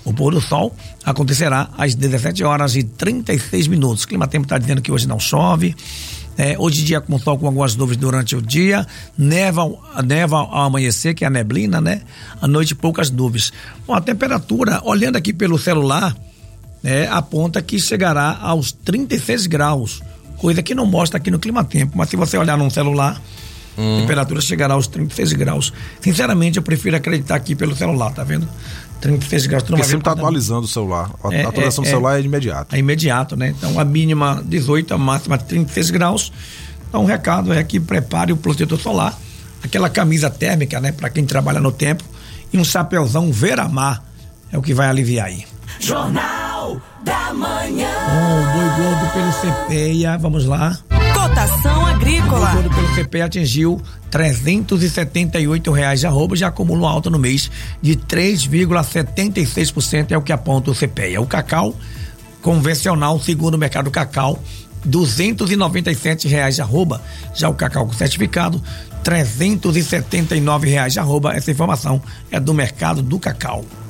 O pôr do sol acontecerá às 17h36. Climatempo está dizendo que hoje não chove. Hoje dia com sol com algumas nuvens durante o dia, neva ao amanhecer, que é a neblina, né? À noite poucas nuvens. Bom, a temperatura, olhando aqui pelo celular, aponta que chegará aos 36 graus, coisa que não mostra aqui no Climatempo, mas se você olhar num celular, a temperatura chegará aos 36 graus. Sinceramente, eu prefiro acreditar aqui pelo celular, tá vendo? 36 graus. Porque sempre está atualizando o celular. A atualização do celular é imediata. É imediato, né? Então, a mínima 18, a máxima 36 graus. Então, o recado é que prepare o protetor solar, aquela camisa térmica, né? Para quem trabalha no tempo, e um chapéuzão Veramar é o que vai aliviar aí. Jornal da Manhã. Boi gordo pelo CPEA, vamos lá. Cotação agrícola. O boi gordo pelo CPEA atingiu R$378 arroba, já acumula alta no mês de 3,76%, é o que aponta o CPEA. O cacau convencional, segundo o mercado cacau, R$297 arroba, já o cacau certificado R$379 arroba. Essa informação é do mercado do cacau.